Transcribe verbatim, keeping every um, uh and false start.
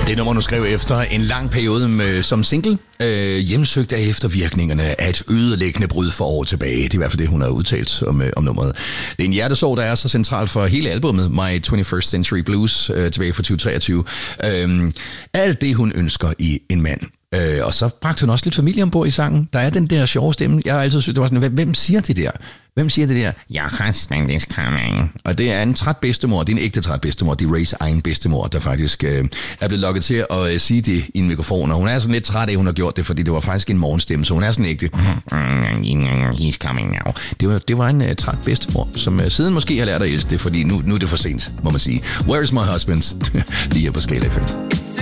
Det nummer, du skrev efter en lang periode med, som single, øh, hjemsøgt af eftervirkningerne af et ødelæggende brud for år tilbage. Det er i hvert fald det, hun har udtalt om, øh, om nummeret. Det er en hjertesorg, der er så centralt for hele albumet, My twenty-first Century Blues, øh, tilbage fra tyve treogtyve. Øh, alt det, hun ønsker i en mand. Øh, og så bragte hun også lidt familie ombord i sangen. Der er den der sjove stemme. Jeg har altid synes, det var sådan, hvem, hvem siger det der? Hvem siger det der? Your husband is coming. Og det er en træt bedstemor. Det er en ægte træt bedstemor. Det er Rays egen bedstemor, der faktisk øh, er blevet lokket til at øh, sige det i en mikrofon. Og hun er sådan lidt træt af, at hun har gjort det, fordi det var faktisk en morgenstemme. Så hun er sådan ægte. He's coming now. Det var, det var en øh, træt bedstemor, som øh, siden måske har lært at elske det, fordi nu, nu er det for sent, må man sige. Where is my husband? Lige her på Skala F M.